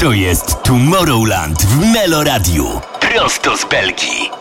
To jest Tomorrowland w Meloradiu. Prosto z Belgii.